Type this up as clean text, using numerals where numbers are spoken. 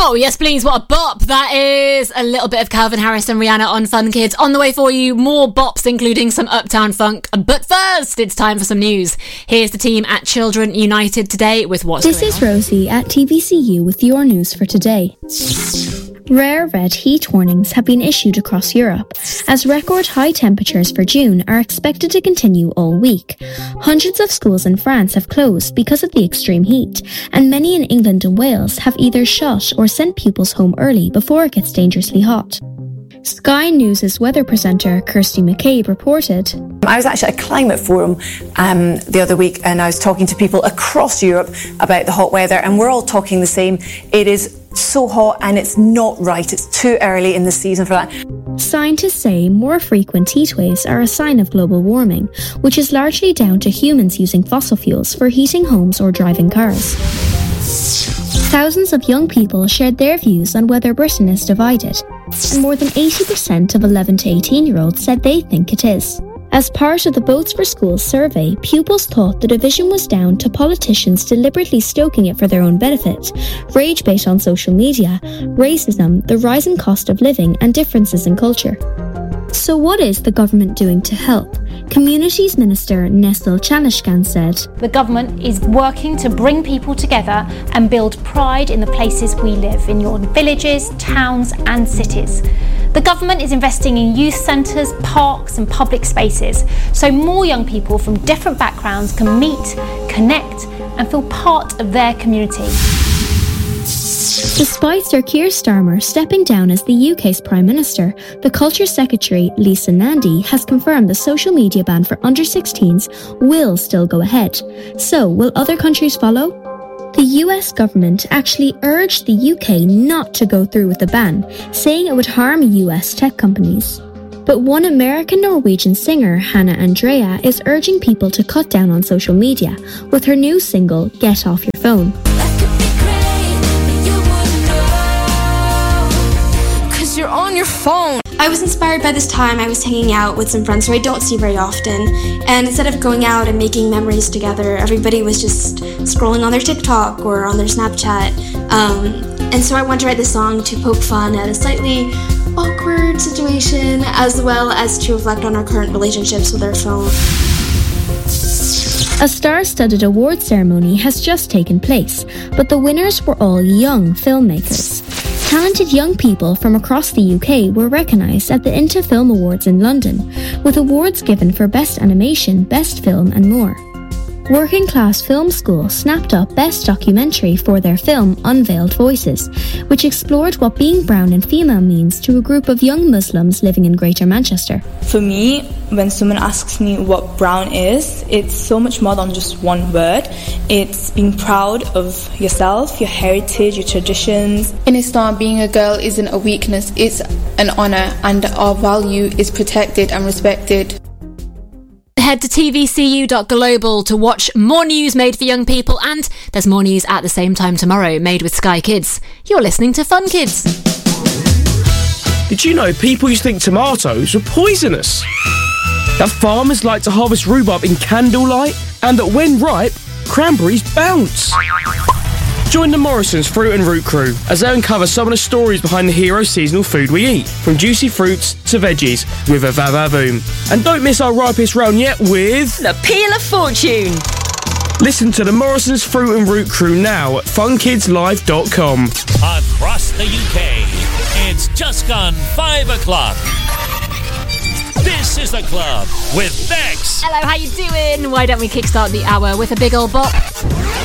Oh, yes, please. What a bop. That is a little bit of Calvin Harris and Rihanna on Fun Kids. On the way for you, more bops, including some Uptown Funk. But first, it's time for some news. Here's the team at Children United today with what's going on. This is Rosie at TVCU with your news for today. Rare red heat warnings have been issued across Europe, as record high temperatures for June are expected to continue all week. Hundreds of schools in France have closed because of the extreme heat, and many in England and Wales have either shut or sent pupils home early before it gets dangerously hot. Sky News' weather presenter Kirsty McCabe reported, I was actually at a climate forum the other week, and I was talking to people across Europe about the hot weather, and we're all talking the same. It is so hot and it's not right. It's too early in the season for that. Scientists say more frequent heat waves are a sign of global warming, which is largely down to humans using fossil fuels for heating homes or driving cars. Thousands of young people shared their views on whether Britain is divided, and more than 80% of 11 to 18-year-olds said they think it is. As part of the Votes for Schools survey, pupils thought the division was down to politicians deliberately stoking it for their own benefit, rage bait on social media, racism, the rising cost of living, and differences in culture. So what is the government doing to help? Communities Minister Nestle Chanishkan said, The government is working to bring people together and build pride in the places we live, in your villages, towns and cities. The government is investing in youth centres, parks and public spaces, so more young people from different backgrounds can meet, connect and feel part of their community. Despite Sir Keir Starmer stepping down as the UK's Prime Minister, the Culture Secretary Lisa Nandy has confirmed the social media ban for under-16s will still go ahead. So, will other countries follow? The US government actually urged the UK not to go through with the ban, saying it would harm US tech companies. But one American-Norwegian singer, Hannah Andrea, is urging people to cut down on social media with her new single, Get Off Your Phone. You're on your phone. I was inspired by this time. I was hanging out with some friends who I don't see very often, and instead of going out and making memories together, everybody was just scrolling on their TikTok or on their Snapchat, and so I wanted to write this song to poke fun at a slightly awkward situation, as well as to reflect on our current relationships with our phone. A star-studded award ceremony has just taken place, but the winners were all young filmmakers. Talented young people from across the UK were recognised at the Inter Film Awards in London, with awards given for Best Animation, Best Film and more. Working Class Film School snapped up Best Documentary for their film Unveiled Voices, which explored what being brown and female means to a group of young Muslims living in Greater Manchester. For me, when someone asks me what brown is, it's so much more than just one word. It's being proud of yourself, your heritage, your traditions. In Islam, being a girl isn't a weakness, it's an honour, and our value is protected and respected. Head to tvcu.global to watch more news made for young people, and there's more news at the same time tomorrow made with Sky Kids. You're listening to Fun Kids. Did you know people used to think tomatoes were poisonous? That farmers like to harvest rhubarb in candlelight, and that when ripe, cranberries bounce. Join the Morrison's Fruit and Root crew as they uncover some of the stories behind the hero seasonal food we eat, from juicy fruits to veggies with a va-va-boom. And don't miss our ripest round yet with the Peel of Fortune. Listen to the Morrison's Fruit and Root crew now at funkidslive.com. Across the UK, it's just gone 5 o'clock. This is The Club with Bex. Hello, how you doing? Why don't we kickstart the hour with a big old bop?